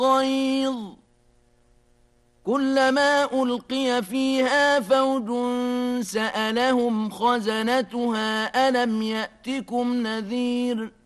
الغيظ كلما ألقي فيها فوج سألهم خزنتها ألم يأتكم نذير